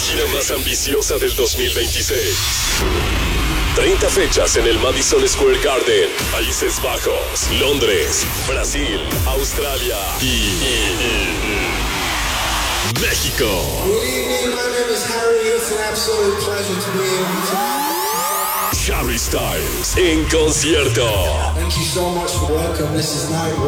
gira más ambiciosa del 2026. 30 fechas en el Madison Square Garden, Países Bajos, Londres, Brasil, Australia y México. Good evening, my name is Harry. It's an absolute pleasure to be here. Harry Styles en concierto. Thank you so much for welcome. This is night.